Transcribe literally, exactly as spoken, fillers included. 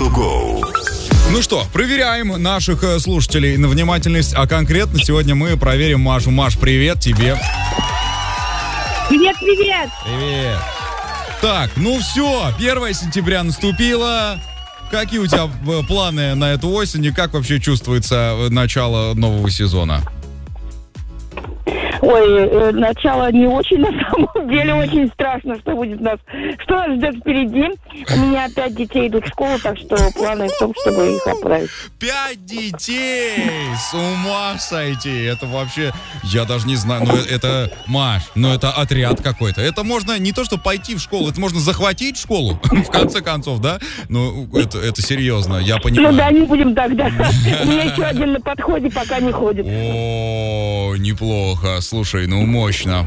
to go. Ну что, проверяем наших э, слушателей на внимательность, а конкретно сегодня мы проверим Машу. Маш, привет тебе. Привет, привет. Привет. Так, ну все, первое сентября наступило. Какие у тебя э, планы на эту осень и как вообще чувствуется э, начало нового сезона? Ой, э, начало не очень, на самом деле, очень страшно, что будет нас, что нас ждет впереди. У меня опять детей идут в школу, так что планы в том, чтобы их отправить. Пять детей! С ума сойти! Это вообще, я даже не знаю, ну это, Маш, ну это отряд какой-то. Это можно не то, что пойти в школу, это можно захватить школу, в конце концов, да? Ну, это, это серьезно, я понимаю. Ну да, не будем тогда. У меня еще один на подходе, пока не ходит. О, неплохо. Слушай, ну мощно.